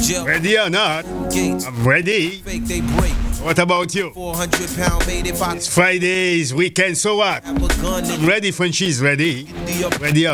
Ready or not? I'm ready. What about you? It's Friday, it's weekend, so what? I'm ready when she's ready. Ready or